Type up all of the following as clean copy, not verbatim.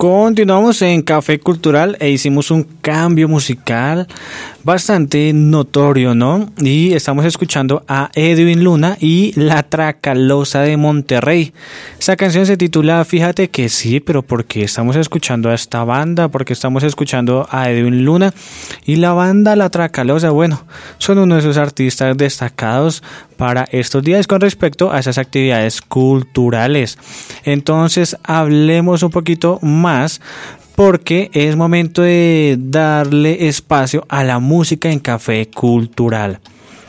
Continuamos en Café Cultural e hicimos un cambio musical bastante notorio, ¿no? Y estamos escuchando a Edwin Luna y La Tracalosa de Monterrey. Esa canción se titula Fíjate que sí, pero ¿por qué estamos escuchando a esta banda? ¿Por qué estamos escuchando a Edwin Luna? Y la banda La Tracalosa, bueno, son uno de esos artistas destacados para estos días con respecto a esas actividades culturales. Entonces, hablemos un poquito más porque es momento de darle espacio a la música en Café Cultural.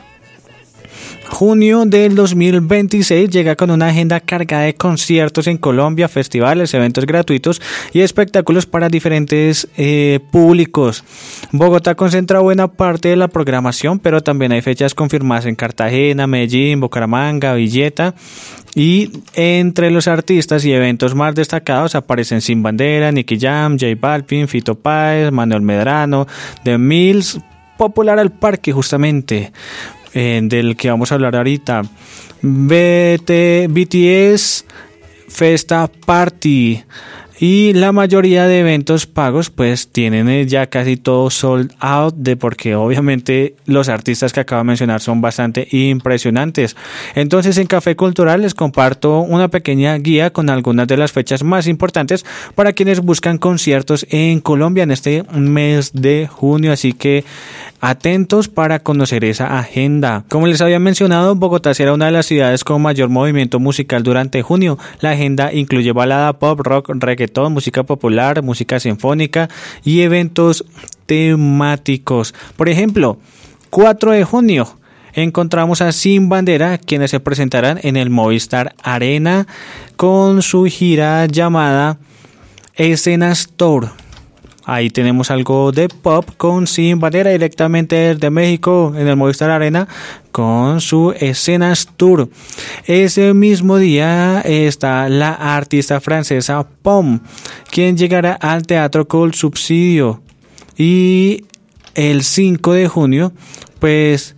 Junio del 2026 llega con una agenda cargada de conciertos en Colombia, festivales, eventos gratuitos y espectáculos para diferentes públicos. Bogotá concentra buena parte de la programación, pero también hay fechas confirmadas en Cartagena, Medellín, Bucaramanga, Villeta. Y entre los artistas y eventos más destacados aparecen Sin Bandera, Nicky Jam, J Balvin, Fito Páez, Manuel Medrano, The Mills, Popular al Parque justamente, del que vamos a hablar ahorita, BTS, Festa Party. Y la mayoría de eventos pagos pues tienen ya casi todo sold out, porque obviamente los artistas que acabo de mencionar son bastante impresionantes. Entonces en Café Cultural les comparto una pequeña guía con algunas de las fechas más importantes para quienes buscan conciertos en Colombia en este mes de junio, así que atentos para conocer esa agenda. Como les había mencionado, Bogotá será una de las ciudades con mayor movimiento musical durante junio. La agenda incluye balada, pop, rock, reggaetón, música popular, música sinfónica y eventos temáticos. Por ejemplo, 4 de junio encontramos a Sin Bandera, quienes se presentarán en el Movistar Arena con su gira llamada Escenas Tour. Ahí tenemos algo de pop con Sin Bandera directamente desde México en el Movistar Arena con su Escenas Tour. Ese mismo día está la artista francesa Pom, quien llegará al Teatro Col Subsidio. Y el 5 de junio, pues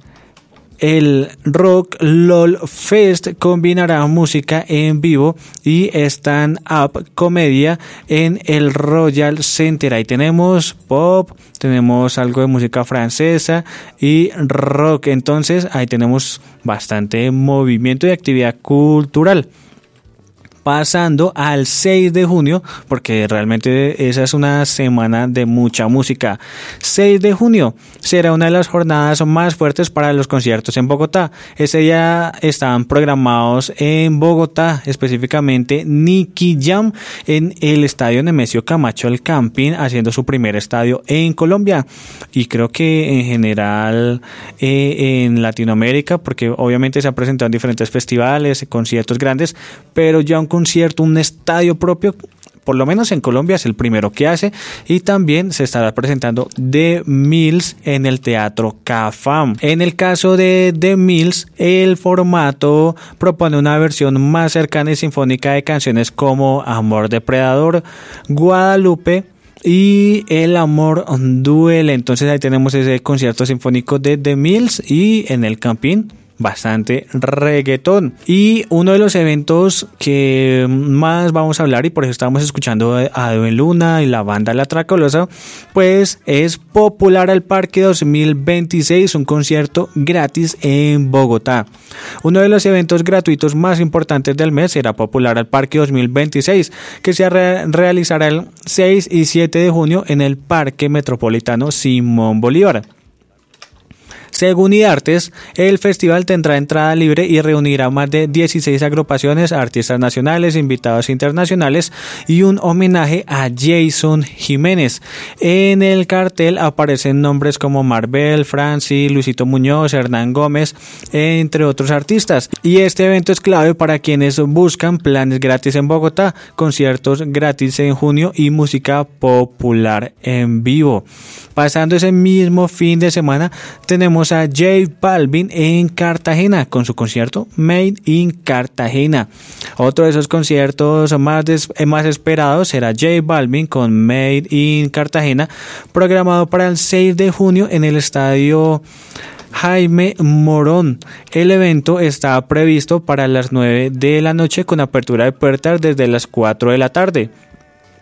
el Rock LOL Fest combinará música en vivo y stand-up comedia en el Royal Center. Ahí tenemos pop, tenemos algo de música francesa y rock. Entonces ahí tenemos bastante movimiento y actividad cultural. Pasando al 6 de junio, porque realmente esa es una semana de mucha música. 6 de junio será una de las jornadas más fuertes para los conciertos en Bogotá. Ese día están programados en Bogotá, específicamente Nicky Jam en el estadio Nemesio Camacho El Campín, haciendo su primer estadio en Colombia. Y creo que en general en Latinoamérica, porque obviamente se ha presentado en diferentes festivales, conciertos grandes, pero ya un concierto, un estadio propio, por lo menos en Colombia es el primero que hace. Y también se estará presentando The Mills en el Teatro Cafam. En el caso de The Mills, el formato propone una versión más cercana y sinfónica de canciones como Amor Depredador, Guadalupe y El Amor Duele. Entonces ahí tenemos ese concierto sinfónico de The Mills y en el Campín bastante reggaetón. Y uno de los eventos que más vamos a hablar, y por eso estamos escuchando a Edwin Luna y la banda La Tracalosa, pues es Popular al Parque 2026, un concierto gratis en Bogotá. Uno de los eventos gratuitos más importantes del mes será Popular al Parque 2026, que se realizará el 6 y 7 de junio en el Parque Metropolitano Simón Bolívar. Según IDARTES, el festival tendrá entrada libre y reunirá más de 16 agrupaciones, artistas nacionales, invitados internacionales y un homenaje a Jason Jiménez. En el cartel aparecen nombres como Marvel, Franci, Luisito Muñoz, Hernán Gómez, entre otros artistas. Y este evento es clave para quienes buscan planes gratis en Bogotá, conciertos gratis en junio y música popular en vivo. Pasando ese mismo fin de semana, tenemos a J Balvin en Cartagena con su concierto Made in Cartagena. Otro de esos conciertos más esperados será J Balvin con Made in Cartagena, programado para el 6 de junio en el estadio Jaime Morón. El evento está previsto para las 9 de la noche con apertura de puertas desde las 4 de la tarde.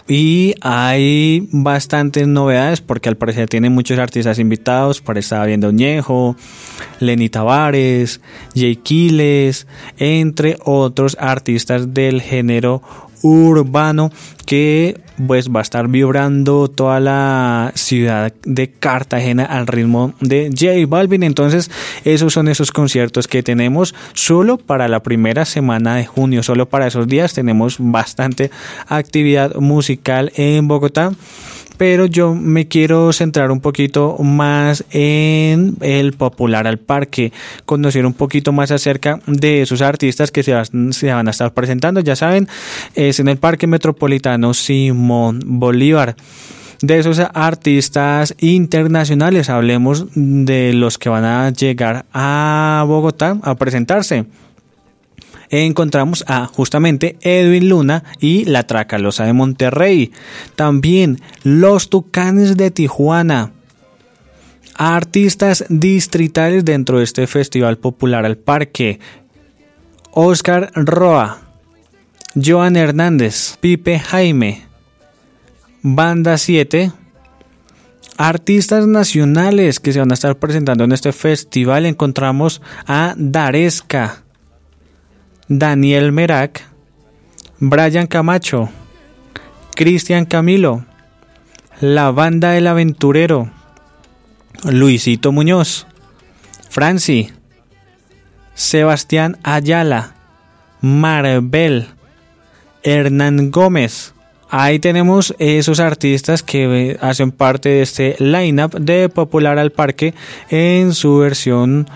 Y hay bastantes novedades porque al parecer tiene muchos artistas invitados. Por ahí estaba viendo Ñejo, Lenny Tavares, Jay Quiles, entre otros artistas del género urbano, que pues va a estar vibrando toda la ciudad de Cartagena al ritmo de J Balvin. Entonces esos son esos conciertos que tenemos solo para la primera semana de junio. Solo para esos días tenemos bastante actividad musical en Bogotá. Pero yo me quiero centrar un poquito más en el Popular al Parque, conocer un poquito más acerca de esos artistas que se van a estar presentando. Ya saben, es en el Parque Metropolitano Simón Bolívar. De esos artistas internacionales, hablemos de los que van a llegar a Bogotá a presentarse. Encontramos a justamente Edwin Luna y la Tracalosa de Monterrey. También los Tucanes de Tijuana. Artistas distritales dentro de este Festival Popular al Parque: Oscar Roa, Joan Hernández, Pipe Jaime, Banda 7. Artistas nacionales que se van a estar presentando en este festival, encontramos a Daresca, Daniel Merak, Brian Camacho, Cristian Camilo, La Banda del Aventurero, Luisito Muñoz, Franci, Sebastián Ayala, Marvel, Hernán Gómez. Ahí tenemos esos artistas que hacen parte de este lineup de Popular al Parque en su versión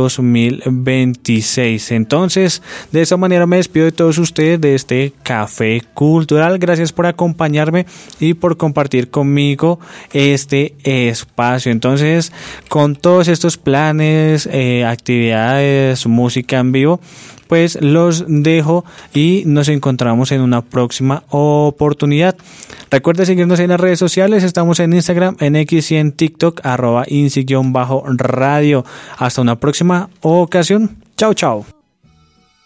2026. Entonces, de esa manera me despido de todos ustedes de este Café Cultural. Gracias por acompañarme y por compartir conmigo este espacio. Entonces, con todos estos planes, actividades, música en vivo, pues los dejo y nos encontramos en una próxima oportunidad. Recuerda seguirnos en las redes sociales. Estamos en Instagram, en X y en TikTok, @INSI_radio. Hasta una próxima ocasión. Chao, chao.